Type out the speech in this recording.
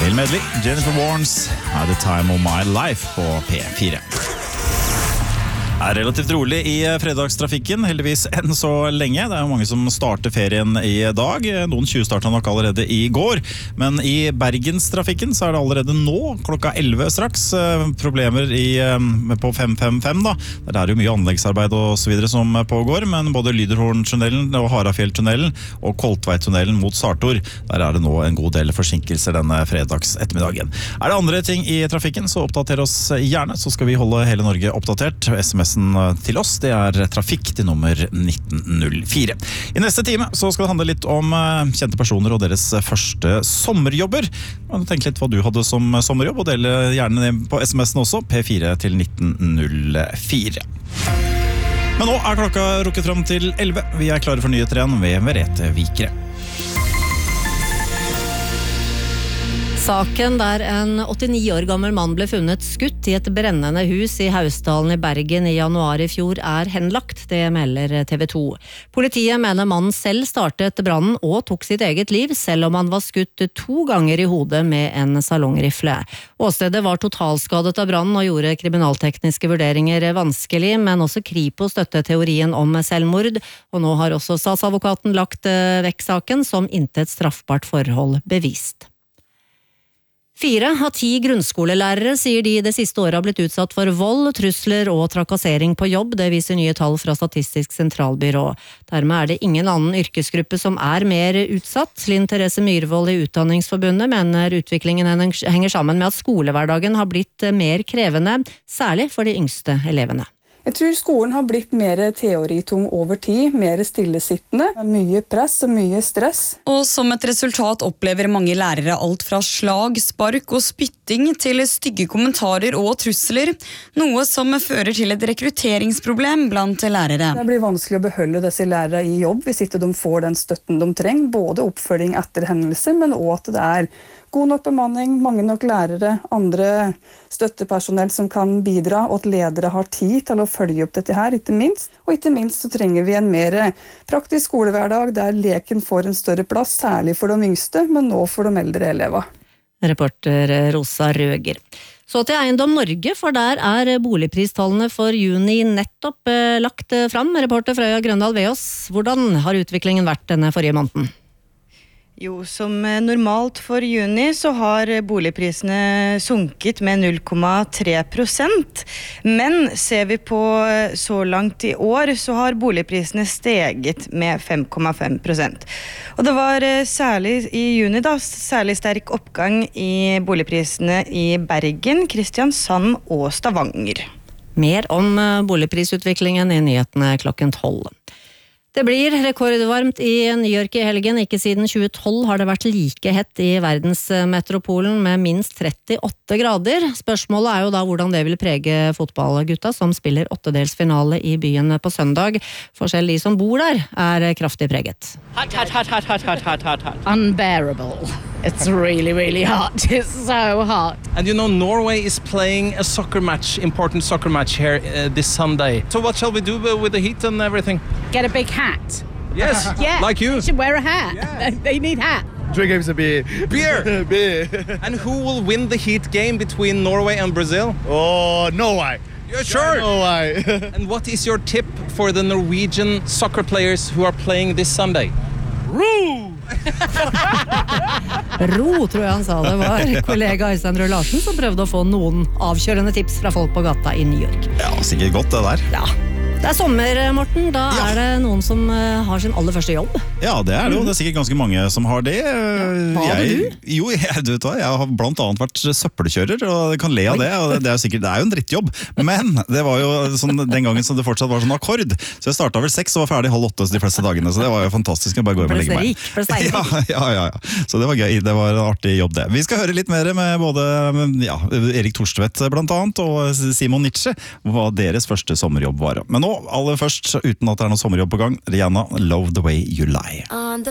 Neil Medley, Jennifer Warnes, At the Time of My Life på P4. Relativt rolig i fredagstrafikken, heldigvis enn så lenge. Det jo mange som starter ferien i dag. Noen tjuvstartet nok allerede i går. Men i Bergenstrafikken så det allerede nå, klokka 11 straks, problemer på 555 da. Det jo mye anleggsarbeid og så videre som pågår, men både Lyderhorntunnelen og Harafjelltunnelen og Koltveit-tunnelen mot Sartor, der det nå en god del forsinkelser denne fredags ettermiddagen. Det andre ting i trafikken, så oppdater oss gjerne, så skal vi holde hele Norge oppdatert. SMS til oss, det trafikk til nummer 1904. I neste time så skal det handle litt om kjente personer og deres første sommerjobber. Tenk litt hva du hadde som sommerjobb, og dele gjerne på SMS-en også, P4 til 1904. Men nå klokka rukket frem til 11. Vi klare for nyheter igjen ved Merete Vikre. Saken der en 89 år gammel mann ble funnet skutt i et brennende hus i Hausdalen i Bergen i januar i fjor henlagt, det melder TV 2. Politiet mener mannen selv startet brannen og tok sitt eget liv, selv om han var skutt 2 ganger i hodet med en salongrifle. Åstedet var totalskadet av brannen og gjorde kriminaltekniske vurderinger vanskelig, men også Kripo støttet teorien om selvmord, og nå har også statsadvokaten lagt vekk saken som intet straffbart forhold bevist. 4 av 10 grunnskolelærere sier de det siste året har blitt utsatt for vold, trusler og trakassering på jobb, det viser nye tall fra Statistisk sentralbyrå. Dermed det ingen annen yrkesgruppe som mer utsatt. Linn Therese Myhrvold i Utdanningsforbundet mener utviklingen henger sammen med at skolehverdagen har blitt mer krevende, særlig for de yngste elevene. Jeg tror skolen har blitt mer teoritung over tid, mer stillesittende, mye press og mye stress. Og som et resultat opplever mange lærere alt fra slag, spark og spytting til stygge kommentarer og trusler, noe som fører til et rekrutteringsproblem blant lærere. Det blir vanskelig å beholde disse lærere i jobb hvis ikke de får den støtten de trenger, både oppfølging etter hendelser, men også at det god nok bemanning, mange nok lærere, andre støttepersonell som kan bidra, og at ledere har tid til å følge opp dette her, ikke minst. Og ikke minst så trenger vi en mer praktisk skolehverdag der leken får en større plass, særlig for de yngste, men nå for de eldre elever. Reporter Rosa Røger. Så til Eiendom Norge, for der boligpristallene for juni nettopp lagt fram. Reporter Frøya Grøndal Veås, hvordan har utviklingen vært denne forrige måneden? Jo, som normalt for juni så har boligprisene sunket med 0,3%, men ser vi på så langt i år så har boligprisene steget med 5,5%. Og det var særlig i juni særlig sterk oppgang i boligprisene i Bergen, Kristiansand og Stavanger. Mer om boligprisutviklingen i nyhetene klokken 12. Det blir rekordvarmt i New York i helgen. Ikke siden 2012 har det vært like hett i verdensmetropolen med minst 38 grader. Spørsmålet jo da hvordan det vil prege fotballgutta som spiller 8-delsfinale i byen på søndag. For selv de som bor der kraftig preget. Hot. Unbearable. It's really, really hot. It's so hot. And you know, Norway is playing a important soccer match here this Sunday. So what shall we do with the heat and everything? Get a big hat. Yes, yeah, like you. You should wear a hat. Yeah. They need hat. Drink games a beer. Beer? Beer. And who will win the heat game between Norway and Brazil? Oh, Norway. You're sure? Norway. And what is your tip for the Norwegian soccer players who are playing this Sunday? Roo! Ro, tror jeg han sa. Det var kollega Øystein Røe Larsen som prøvde å få noen avkjørende tips fra folk på gata i New York. Ja, sikkert godt det der. Ja. Det sommer, Morten. Da det noen som har sin aller første jobb. Ja, det det jo. Det sikkert ganske mange som har det. Hva hadde du? Jo, du vet hva, jeg har blant annet vært søppelkjører, og jeg kan le av det. Og det jo en drittjobb. Men det var jo sånn, den gangen som det fortsatt var sånn akkord. Så jeg startet vel 6 og var ferdig 7:30 de fleste dagene. Så det var jo fantastisk. Jeg bare går hjem og legger meg. Ja. Så det var gøy. Det var en artig jobb det. Vi skal høre litt mer med både Erik Torstvedt blant annet, og Simon Nietzsche, hva deres første sommerjobb var. Men nå, aller først, uten at det noen sommerjobb på gang, Rihanna, Love the Way You Lie.